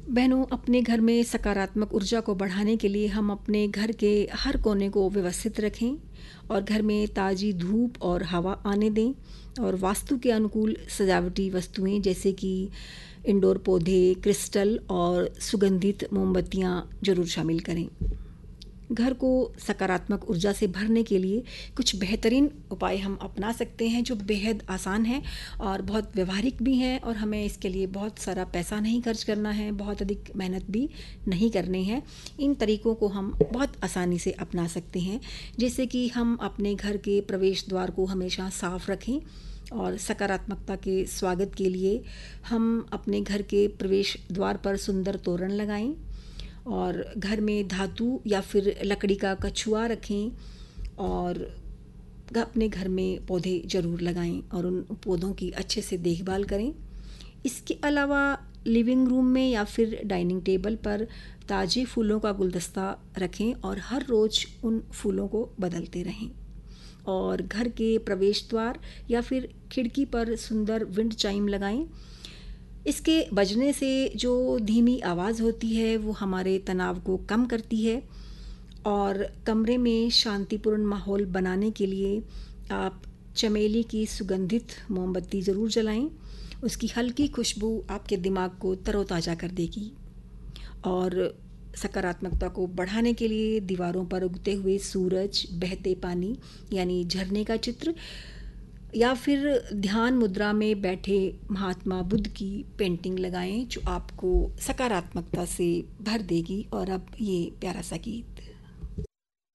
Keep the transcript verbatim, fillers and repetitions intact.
बहनों, अपने घर में सकारात्मक ऊर्जा को बढ़ाने के लिए हम अपने घर के हर कोने को व्यवस्थित रखें और घर में ताज़ी धूप और हवा आने दें। और वास्तु के अनुकूल सजावटी वस्तुएं जैसे कि इंडोर पौधे, क्रिस्टल और सुगंधित मोमबत्तियां जरूर शामिल करें। घर को सकारात्मक ऊर्जा से भरने के लिए कुछ बेहतरीन उपाय हम अपना सकते हैं जो बेहद आसान हैं और बहुत व्यवहारिक भी हैं, और हमें इसके लिए बहुत सारा पैसा नहीं खर्च करना है, बहुत अधिक मेहनत भी नहीं करनी है। इन तरीकों को हम बहुत आसानी से अपना सकते हैं, जैसे कि हम अपने घर के प्रवेश द्वार को हमेशा साफ रखें और सकारात्मकता के स्वागत के लिए हम अपने घर के प्रवेश द्वार पर सुंदर तोरण लगाएं और घर में धातु या फिर लकड़ी का कछुआ रखें और अपने घर में पौधे ज़रूर लगाएं और उन पौधों की अच्छे से देखभाल करें। इसके अलावा लिविंग रूम में या फिर डाइनिंग टेबल पर ताज़े फूलों का गुलदस्ता रखें और हर रोज़ उन फूलों को बदलते रहें। और घर के प्रवेश द्वार या फिर खिड़की पर सुंदर विंड चाइम लगाएं। इसके बजने से जो धीमी आवाज़ होती है वो हमारे तनाव को कम करती है। और कमरे में शांतिपूर्ण माहौल बनाने के लिए आप चमेली की सुगंधित मोमबत्ती ज़रूर जलाएं। उसकी हल्की खुशबू आपके दिमाग को तरोताज़ा कर देगी। और सकारात्मकता को बढ़ाने के लिए दीवारों पर उगते हुए सूरज, बहते पानी यानी झरने का चित्र या फिर ध्यान मुद्रा में बैठे महात्मा बुद्ध की पेंटिंग लगाएं जो आपको सकारात्मकता से भर देगी। और अब ये प्यारा सा गीत।